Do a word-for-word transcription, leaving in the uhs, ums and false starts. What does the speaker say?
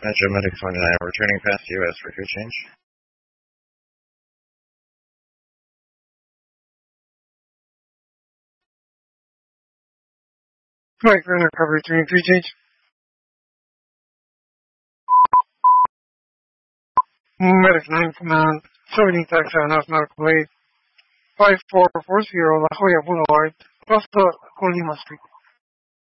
Metro Medic twenty-nine, returning past U S for crew change. Flight runner cover returning crew change. Medic nine Command, seventeen taxi on nautical eight, five four four zero La Jolla Boulevard, Costa Colima Street.